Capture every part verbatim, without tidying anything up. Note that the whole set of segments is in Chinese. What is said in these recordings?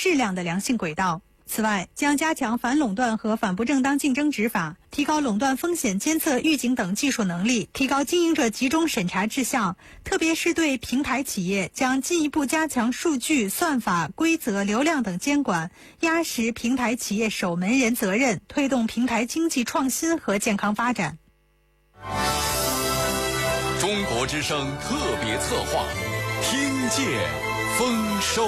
质量的良性轨道。此外，将加强反垄断和反不正当竞争执法，提高垄断风险监测、预警等技术能力，提高经营者集中审查质效。特别是对平台企业，将进一步加强数据、算法、规则、流量等监管，压实平台企业守门人责任，推动平台经济创新和健康发展。 中国之声特别策划，听见丰收。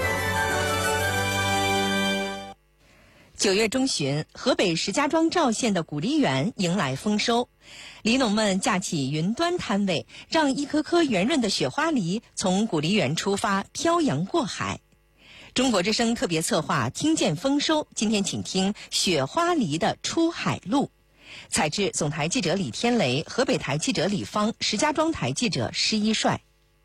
九月中旬，河北石家庄赵县的古梨园迎来丰收，梨农们架起云端摊位，让一颗颗圆润的雪花梨从古梨园出发，漂洋过海。中国之声特别策划，听见丰收。今天请听雪花梨的出海路。采制总台记者李天雷，河北台记者李芳，石家庄台记者施一帅。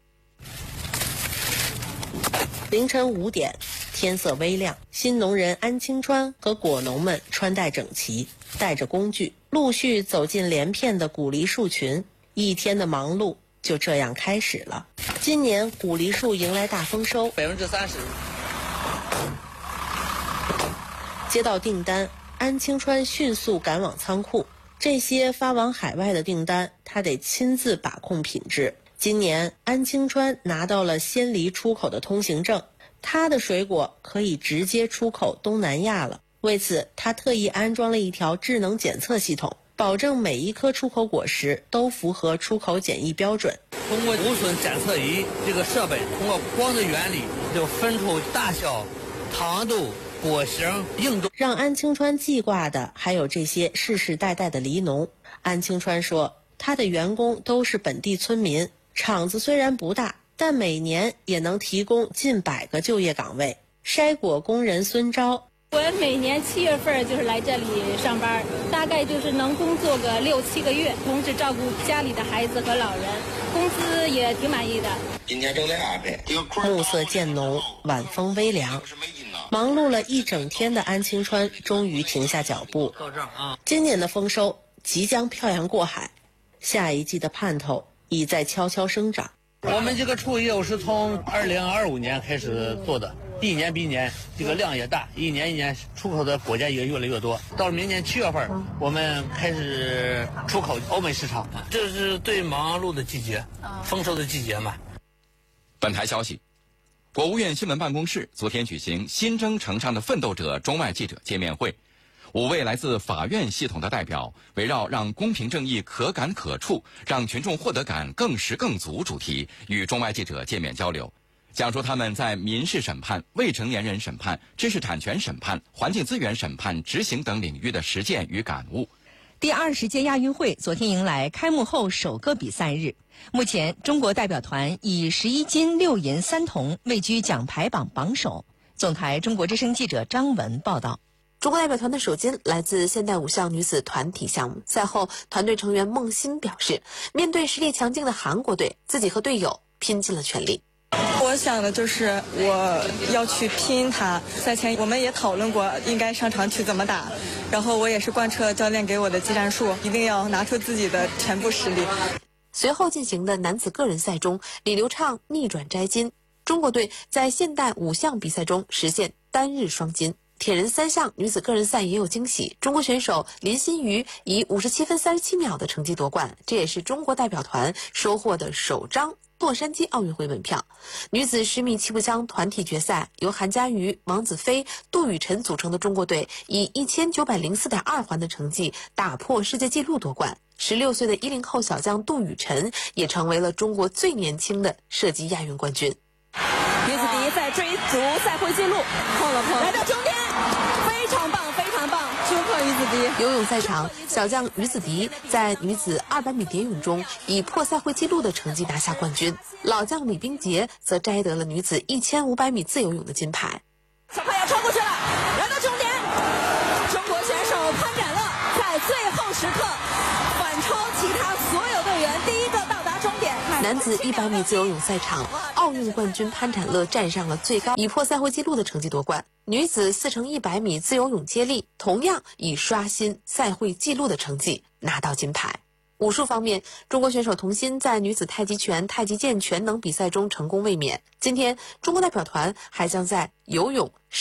凌晨五点，天色微亮，新农人安清川和果农们穿戴整齐，带着工具，陆续走进连片的古梨树群。一天的忙碌就这样开始了。今年古梨树迎来大丰收， 百分之三十。 接到订单，安清川迅速赶往仓库。这些发往海外的订单，他得亲自把控品质。今年安清川拿到了鲜梨出口的通行证，他的水果可以直接出口东南亚了。为此，他特意安装了一条智能检测系统，保证每一颗出口果实都符合出口检疫标准。 通过无损检测仪这个设备，通过光的原理就分出大小、糖度、果形、硬度。让安清川记挂的还有这些世世代代的梨农。安清川说，他的员工都是本地村民，厂子虽然不大，但每年也能提供近百个就业岗位。筛果工人孙昭， 我每年七月份就是来这里上班，大概就是能工作个六七个月，同时照顾家里的孩子和老人，工资也挺满意的。 今天挣俩呗。暮色渐浓，晚风微凉，忙碌了一整天的安清川终于停下脚步。今年的丰收即将漂洋过海，下一季的盼头已在悄悄生长。 我们这个畜业务是从二零二五年开始做的，一年比一年这个量也大，一年一年出口的果价也越来越多。到了明年七月份，我们开始出口欧美市场，这是最忙碌的季节，丰收的季节嘛。 本台消息，国务院新闻办公室昨天举行新征程上的奋斗者中外记者见面会。五位来自法院系统的代表围绕让公平正义可感可触，让群众获得感更实更足主题，与中外记者见面交流，讲述他们在民事审判、未成年人审判、知识产权审判、环境资源审判执行等领域的实践与感悟。 第二十届亚运会昨天迎来开幕后首个比赛日，目前中国代表团以十一金六银三铜位居奖牌榜榜首。总台中国之声记者张文报道。 中国代表团的首金来自现代五项女子团体项目。赛后，团队成员孟欣表示，面对实力强劲的韩国队，自己和队友拼尽了全力。 我想的就是我要去拼它。赛前我们也讨论过应该上场去怎么打，然后我也是贯彻教练给我的技战术，一定要拿出自己的全部实力。 随后进行的男子个人赛中，李流畅逆转摘金，中国队在现代五项比赛中实现单日双金。铁人三项女子个人赛也有惊喜，中国选手林心瑜以五十七分三十七秒的成绩夺冠，这也是中国代表团收获的首张洛杉矶奥运会门票。女子十米气步枪团体决赛，由韩佳瑜、王子飞、杜雨辰组成的中国队以一千九百零四点二环的成绩打破世界纪录夺冠。十六岁的一零后小将杜雨辰也成为了中国最年轻的射击亚运冠军。 女子第一赛追逐赛会纪录，碰了碰，来到终点，非常棒，非常棒，突破于子迪。 游泳赛场，小将于子迪在女子二百米蝶泳中以破赛会纪录的成绩拿下冠军，老将李冰洁则摘得了女子一千五百米自由泳的金牌。 小快要超过去了，来到终点，中国选手潘展乐在最后时刻反超其他所有队员，第一个到达终点。 男子一百米自由泳赛场，奥运冠军潘展乐站上了最高以破赛会纪录的成绩夺冠。女子四乘一百米自由泳接力同样以刷新赛会纪录的成绩拿到金牌。武术方面，中国选手童欣在女子太极拳、太极剑全能比赛中成功卫冕。今天，中国代表团还将在游泳、